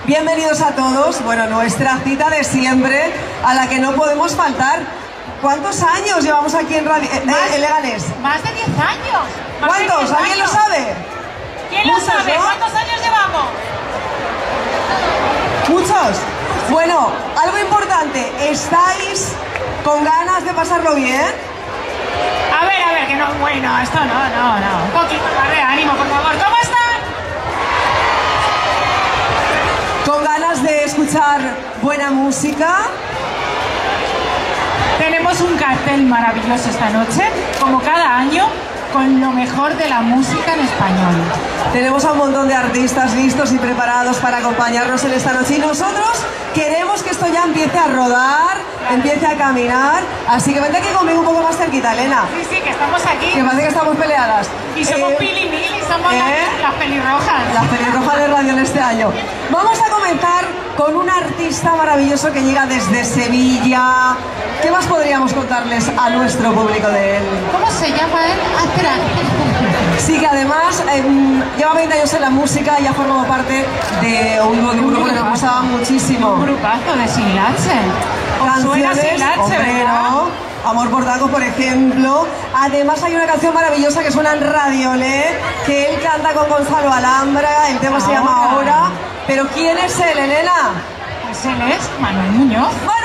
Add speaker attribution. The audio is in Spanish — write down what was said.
Speaker 1: Bienvenidos a todos, bueno, nuestra cita de siempre, a la que no podemos faltar. ¿Cuántos años llevamos aquí en Leganés?
Speaker 2: Más de 10 años.
Speaker 1: ¿Cuántos? ¿Alguien lo sabe?
Speaker 2: ¿Quién lo sabe?
Speaker 1: ¿No?
Speaker 2: ¿Cuántos años llevamos?
Speaker 1: ¿Muchos? Bueno, algo importante, ¿estáis con ganas de pasarlo bien?
Speaker 2: A ver, que no, bueno, esto no. Un poquito más de ánimo, por favor. ¿Cómo están?
Speaker 1: ¿Con ganas de escuchar buena música?
Speaker 2: Tenemos un cartel maravilloso esta noche, como cada año, con lo mejor de la música en español.
Speaker 1: Tenemos a un montón de artistas listos y preparados para acompañarnos en esta noche y nosotros queremos que esto ya empiece a rodar, empiece a caminar, así que vente aquí conmigo un poco más cerquita, Elena.
Speaker 2: Sí, que estamos aquí.
Speaker 1: Que parece que estamos peleadas.
Speaker 2: Y somos Pili Mil y somos las pelirrojas.
Speaker 1: Las pelirrojas de radio en este año. Vamos a comenzar con un artista maravilloso que llega desde Sevilla. ¿Qué más podríamos contarles a nuestro público de él?
Speaker 2: ¿Cómo se llama él?
Speaker 1: Sí, que además lleva 20 años en la música y ha formado parte de un grupo que nos gustaba muchísimo.
Speaker 2: Un grupazo de Silache.
Speaker 1: Canciones, hombre, ¿no? Amor por Tacos, por ejemplo. Además hay una canción maravillosa que suena en Radiolé, que él canta con Gonzalo Alhambra, el tema se llama Ahora. Pero ¿quién es él, Elena?
Speaker 2: Pues él es Manuel Muñoz.